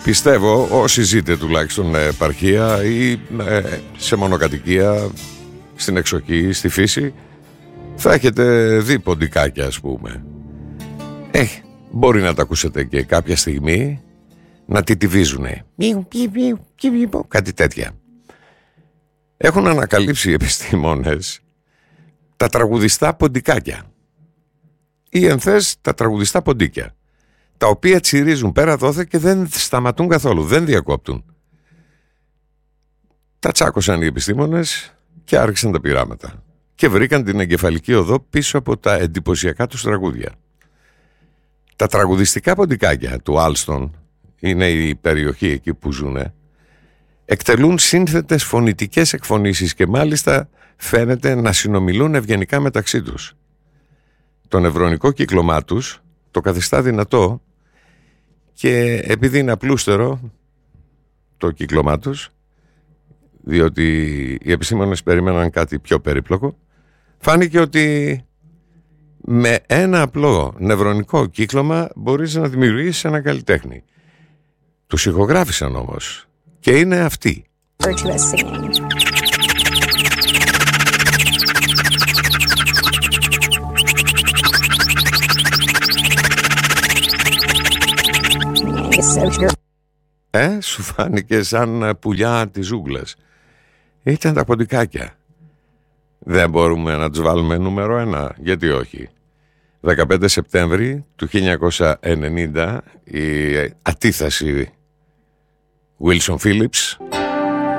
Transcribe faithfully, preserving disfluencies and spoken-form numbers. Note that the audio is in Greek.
Πιστεύω όσοι ζείτε τουλάχιστον επαρχία ή σε μονοκατοικία, στην εξοχή, στη φύση, θα έχετε δει ποντικάκια, ας πούμε. Ε, μπορεί να τα ακούσετε και κάποια στιγμή να τιτιβίζουνε. Κάτι τέτοια. Έχουν ανακαλύψει οι επιστήμονες τα τραγουδιστά ποντικάκια ή εν θες τα τραγουδιστά ποντίκια, τα οποία τσιρίζουν πέρα δόθε και δεν σταματούν καθόλου, δεν διακόπτουν. Τα τσάκωσαν οι επιστήμονες και άρχισαν τα πειράματα και βρήκαν την εγκεφαλική οδό πίσω από τα εντυπωσιακά τους τραγούδια. Τα τραγουδιστικά ποντικάκια του Άλστον, είναι η περιοχή εκεί που ζουνε, εκτελούν σύνθετες φωνητικές εκφωνήσεις και μάλιστα φαίνεται να συνομιλούν ευγενικά μεταξύ τους. Το νευρονικό κύκλωμά τους το καθιστά δυνατό και επειδή είναι απλούστερο το κύκλωμά τους, διότι οι επιστήμονες περίμεναν κάτι πιο περίπλοκο, φάνηκε ότι με ένα απλό νευρονικό κύκλωμα μπορείς να δημιουργήσεις ένα καλλιτέχνη. Τους ηχογράφησαν όμως και είναι αυτοί. Ε, σου φάνηκε σαν πουλιά της ζούγκλας. Ήταν τα ποντικάκια. Δεν μπορούμε να τους βάλουμε νούμερο ένα, γιατί όχι. δεκαπέντε Σεπτέμβρη του χίλια εννιακόσια ενενήντα η αντίθεση Wilson Phillips